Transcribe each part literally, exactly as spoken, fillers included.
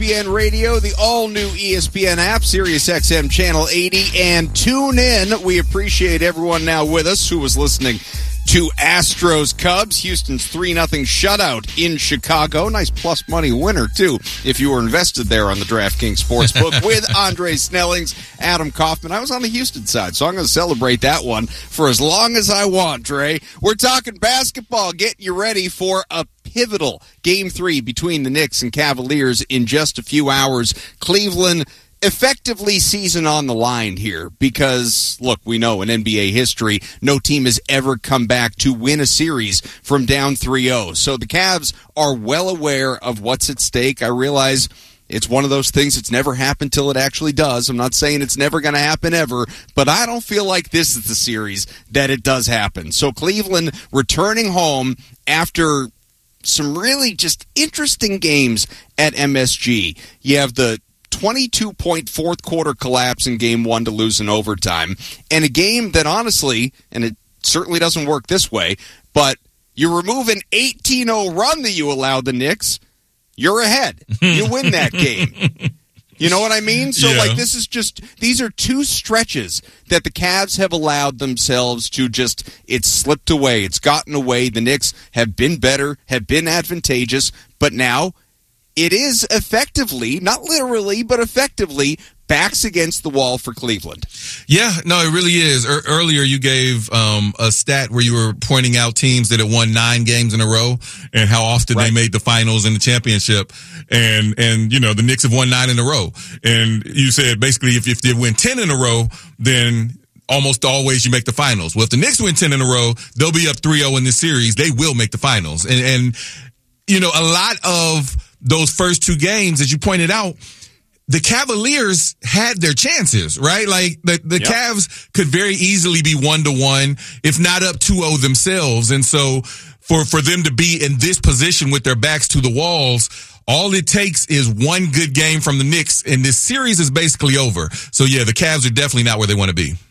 E S P N Radio, the all-new E S P N app, Sirius X M Channel eighty, and tune in. We appreciate everyone now with us who was listening to Astros Cubs, Houston's three nothing shutout in Chicago. Nice plus money winner, too, if you were invested there on the DraftKings Sportsbook with Andre Snellings, Adam Kaufman. I was on the Houston side, so I'm going to celebrate that one for as long as I want, Dre. We're talking basketball, getting you ready for a pivotal Game three between the Knicks and Cavaliers in just a few hours. Cleveland effectively season on the line here because, look, we know in N B A history, no team has ever come back to win a series from down three oh. So the Cavs are well aware of what's at stake. I realize it's one of those things that's never happened till it actually does. I'm not saying it's never going to happen ever, but I don't feel like this is the series that it does happen. So Cleveland returning home after some really just interesting games at M S G. You have the twenty-two point fourth quarter collapse in game one to lose in overtime, and a game that honestly, and it certainly doesn't work this way, but you remove an eighteen oh run that you allowed the Knicks, you're ahead. You win that game. You know what I mean? So, yeah. like, this is just, these are two stretches that the Cavs have allowed themselves to just, it's slipped away. It's gotten away. The Knicks have been better, have been advantageous, but now it is effectively, not literally, but effectively, backs against the wall for Cleveland. Yeah, no, it really is. Er- earlier, you gave um, a stat where you were pointing out teams that had won nine games in a row and how often right. they made the finals and the championship. And, and you know, the Knicks have won nine in a row. And you said basically if, if they win ten in a row, then almost always you make the finals. Well, if the Knicks win ten in a row, they'll be up three oh in this series. They will make the finals. And, and you know, a lot of those first two games, as you pointed out, the Cavaliers had their chances, right? Like the, the yep. Cavs could very easily be one to one, if not up two oh themselves. And so for, for them to be in this position with their backs to the walls, all it takes is one good game from the Knicks, and this series is basically over. So yeah, the Cavs are definitely not where they want to be.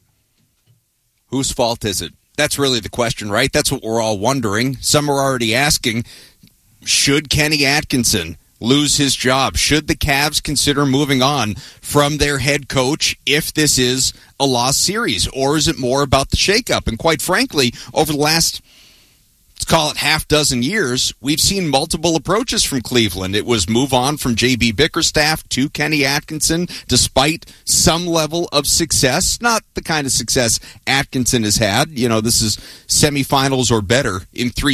Whose fault is it? That's really the question, right? That's what we're all wondering. Some are already asking, should Kenny Atkinson lose his job? Should the Cavs consider moving on from their head coach if this is a lost series? Or is it more about the shakeup? And quite frankly, over the last, let's call it half dozen years, we've seen multiple approaches from Cleveland. It was move on from J B Bickerstaff to Kenny Atkinson, despite some level of success. Not the kind of success Atkinson has had. You know, this is semifinals or better in three